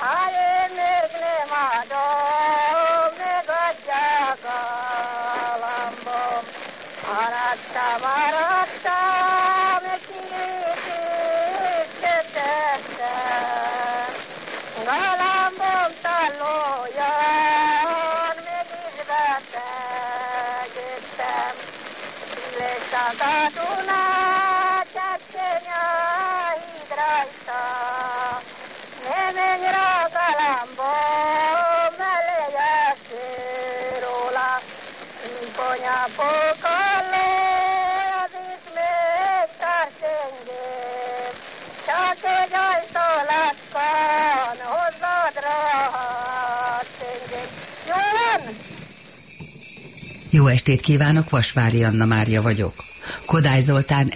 én még nem adom, megadják a lambom. Maradtam, kicsit galambom taloljon, még is betegedtem. Szívesen a Dunát, csekény a híd rajta. Ne menj rá, galambom, elejjessé róla. Ponya pokoló, az is még tart engem. Csak egy ajtólatban hozzad rohadt engem. Jó van? Jó estét kívánok, Vasvári Anna Mária vagyok. Kodály Zoltán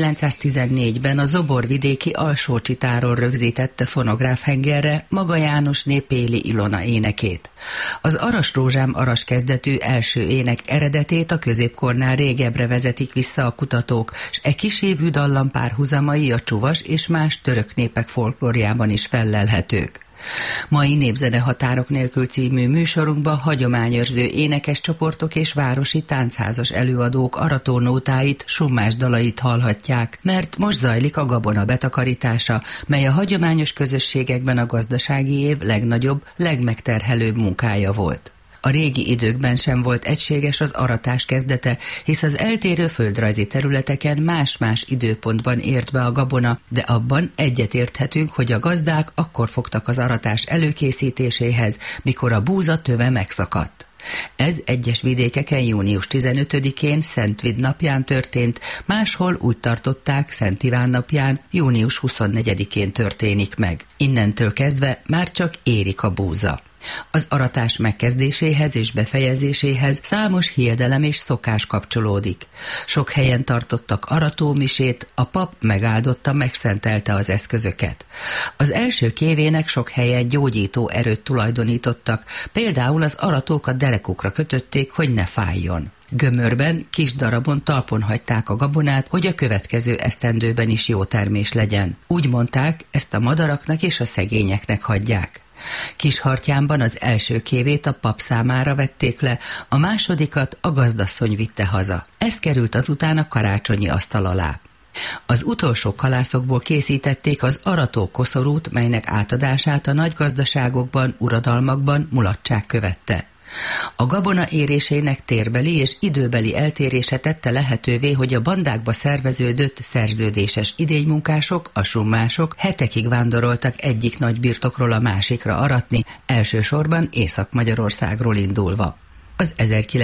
1914-ben a Zoborvidéki Alsócsitáron rögzítette fonográfhengerre Maga Jánosné Péli Ilona énekét. Az Aras Rózsám Aras kezdetű első ének eredetét a középkornál régebbre vezetik vissza a kutatók, s e kisévű dallam párhuzamai a csuvas és más török népek folklórjában is fellelhetők. Mai Népzene határok nélkül című műsorunkban hagyományőrző énekescsoportok és városi táncházas előadók aratónótáit, summás dalait hallhatják, mert most zajlik a gabona betakarítása, mely a hagyományos közösségekben a gazdasági év legnagyobb, legmegterhelőbb munkája volt. A régi időkben sem volt egységes az aratás kezdete, hisz az eltérő földrajzi területeken más-más időpontban ért be a gabona, de abban egyetérthetünk, hogy a gazdák akkor fogtak az aratás előkészítéséhez, mikor a búza töve megszakadt. Ez egyes vidékeken június 15-én, Szentvid napján történt, máshol úgy tartották, Szent Iván napján, június 24-én történik meg. Innentől kezdve már csak érik a búza. Az aratás megkezdéséhez és befejezéséhez számos hiedelem és szokás kapcsolódik. Sok helyen tartottak aratómisét, a pap megáldotta, megszentelte az eszközöket. Az első kévének sok helyen gyógyító erőt tulajdonítottak, például az aratók a derekukra kötötték, hogy ne fájjon. Gömörben, kis darabon talpon hagyták a gabonát, hogy a következő esztendőben is jó termés legyen. Úgy mondták, ezt a madaraknak és a szegényeknek hagyják. Kishartyánban az első kévét a pap számára vették le, a másodikat a gazdasszony vitte haza. Ez került azután a karácsonyi asztal alá. Az utolsó kalászokból készítették az arató koszorút, melynek átadását a nagy gazdaságokban, uradalmakban mulatság követte. A gabona érésének térbeli és időbeli eltérése tette lehetővé, hogy a bandákba szerveződött szerződéses idénymunkások, a summások hetekig vándoroltak egyik nagy birtokról a másikra aratni, elsősorban Észak-Magyarországról indulva. Az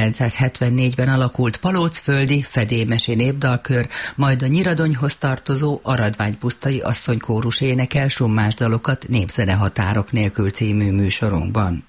1974-ben alakult palócföldi fedémesi népdalkör, majd a Nyiradonyhoz tartozó Aradványpusztai asszonykórus énekel summás dalokat Népzene határok nélkül című műsorunkban.